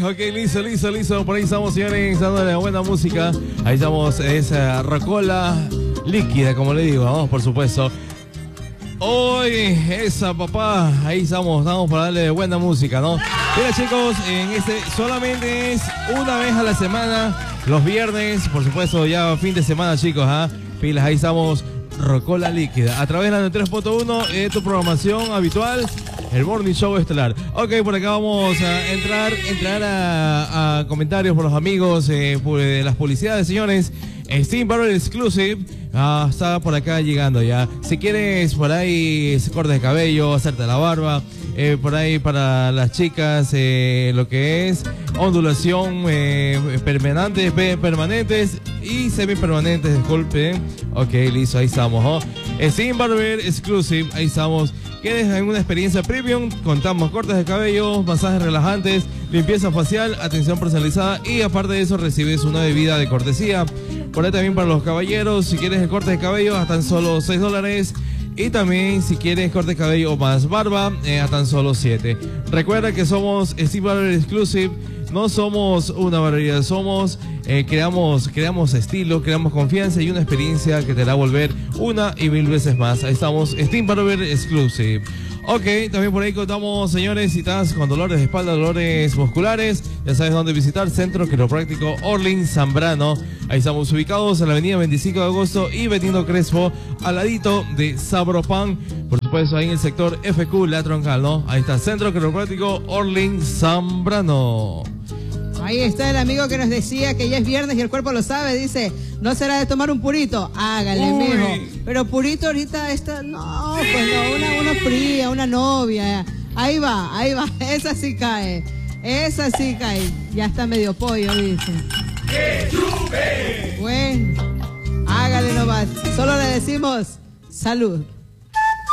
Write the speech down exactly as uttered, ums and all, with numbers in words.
ok, listo, listo, listo. Por ahí estamos, señores, dándole buena música. Ahí estamos, esa rocola líquida, como le digo, vamos, por supuesto. Hoy, esa papá, ahí estamos, estamos para darle buena música, ¿no? Mira, chicos, en este solamente es una vez a la semana, los viernes, por supuesto, ya fin de semana, chicos, ¿ah? ¿eh? Pilas, ahí estamos, rocola líquida, a través de la noventa y tres punto uno, de tu programación habitual, el Morning Show Estelar. Ok, por acá vamos a entrar, entrar a, a comentarios por los amigos eh, por, de las publicidades, señores. Steam Barber Exclusive ah, está por acá llegando ya. Si quieres por ahí cortes de cabello, hacerte la barba, eh, por ahí para las chicas eh, lo que es ondulación eh, permanentes, permanentes y semipermanentes, disculpen. Ok, listo, ahí estamos, ¿no? Steam Barber Exclusive, ahí estamos. ¿Quieres alguna experiencia premium? Contamos cortes de cabello, masajes relajantes, limpieza facial, atención personalizada y aparte de eso recibes una bebida de cortesía. Por ahí también para los caballeros, si quieres el corte de cabello a tan solo seis dólares. Y también si quieres corte de cabello más barba eh, a tan solo siete. Recuerda que somos Steam Barber Exclusive. No somos una barbería, somos, eh, creamos, creamos estilo, creamos confianza y una experiencia que te va a volver una y mil veces más. Ahí estamos, Steam Barber Exclusive. Ok, también por ahí contamos, señores, si estás con dolores de espalda, dolores musculares, ya sabes dónde visitar, Centro Quiropráctico Orlin Zambrano. Ahí estamos ubicados en la avenida veinticinco de agosto y Benito Crespo, al ladito de Sabropan. Por supuesto, ahí en el sector F Q, La Troncal, ¿no? Ahí está, Centro Quiropráctico Orlin Zambrano. Ahí está el amigo que nos decía que ya es viernes y el cuerpo lo sabe, dice, ¿no será de tomar un purito? Hágale, Uy. mijo. Pero purito ahorita está, no, pues no, una, una fría, una novia. Ahí va, ahí va, esa sí cae, esa sí cae. Ya está medio pollo, dice. ¡Que chupe! Bueno, hágale nomás. Solo le decimos salud.